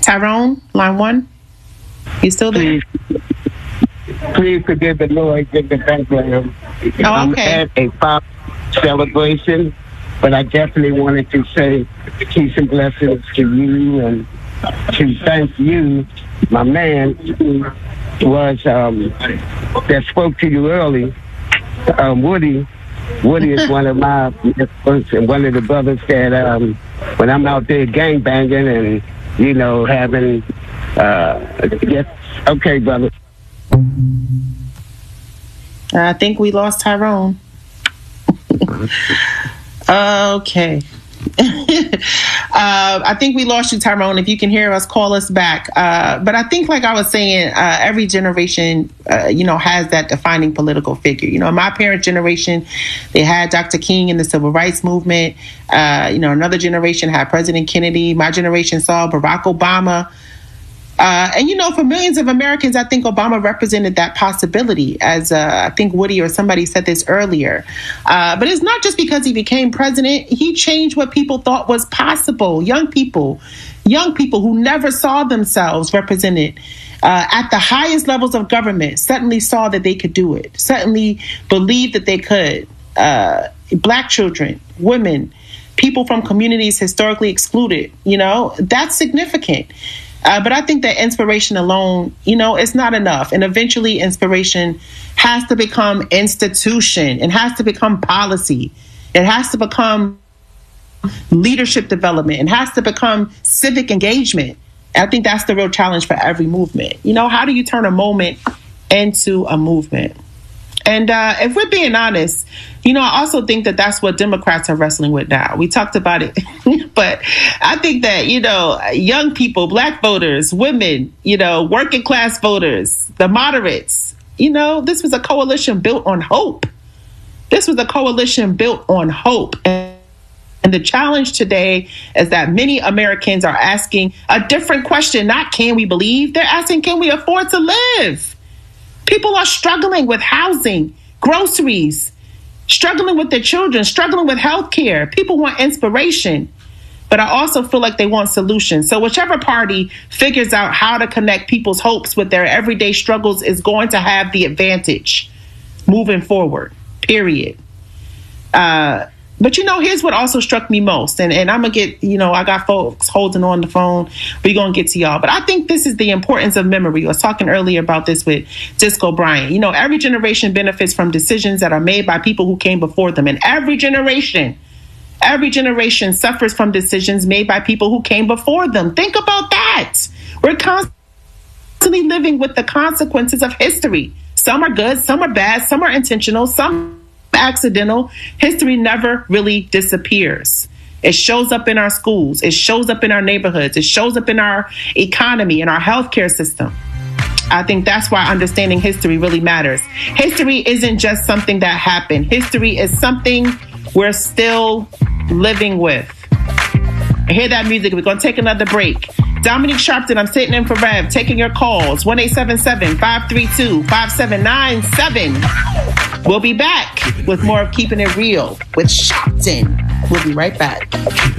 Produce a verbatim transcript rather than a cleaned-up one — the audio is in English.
Tyrone, line one. You still there? Please, please forgive the noise in the background. Oh, okay. I'm at a pop celebration, but I definitely wanted to say peace and blessings to you and to thank you, my man, who was um, that spoke to you early, um, Woody. Woody is one of my and one of the brothers that um, when I'm out there gangbanging and you know having uh, yes, okay, brother. I think we lost Tyrone. Okay. uh, I think we lost you, Tyrone. If you can hear us, call us back. Uh, but I think, like I was saying, uh, every generation, uh, you know, has that defining political figure. You know, my parents' generation, they had Doctor King in the Civil Rights Movement. Uh, you know, another generation had President Kennedy. My generation saw Barack Obama. Uh, and, you know, for millions of Americans, I think Obama represented that possibility, as uh, I think Woody or somebody said this earlier. Uh, but it's not just because he became president. He changed what people thought was possible. Young people, young people who never saw themselves represented uh, at the highest levels of government suddenly saw that they could do it, suddenly believed that they could. Uh, black children, women, people from communities historically excluded, you know, that's significant. Uh, but I think that inspiration alone, you know, it's not enough. And eventually inspiration has to become institution. It has to become policy. It has to become leadership development. It has to become civic engagement. I think that's the real challenge for every movement. You know, how do you turn a moment into a movement? And uh, if we're being honest, you know, I also think that that's what Democrats are wrestling with now. We talked about it, but I think that, you know, young people, black voters, women, you know, working class voters, the moderates, you know, this was a coalition built on hope. This was a coalition built on hope. And, and the challenge today is that many Americans are asking a different question. Not can we believe? They're asking, can we afford to live? People are struggling with housing, groceries, struggling with their children, struggling with health care. People want inspiration, but I also feel like they want solutions. So whichever party figures out how to connect people's hopes with their everyday struggles is going to have the advantage moving forward, period. Uh, But, you know, here's what also struck me most. And, and I'm going to get, you know, I got folks holding on the phone. We're going to get to y'all. But I think this is the importance of memory. I was talking earlier about this with Disco Bryant. You know, every generation benefits from decisions that are made by people who came before them. And every generation, every generation suffers from decisions made by people who came before them. Think about that. We're constantly living with the consequences of history. Some are good, some are bad, some are intentional, some accidental. History never really disappears. It shows up in our schools. It shows up in our neighborhoods. It shows up in our economy, in our healthcare system. I think that's why understanding history really matters. History isn't just something that happened. History is something we're still living with. I hear that music. We're going to take another break. Dominique Sharpton, I'm sitting in for Rev, taking your calls. one eight seven seven, five three two, five seven nine seven. We'll be back with more of Keeping It Real with Sharpton. We'll be right back.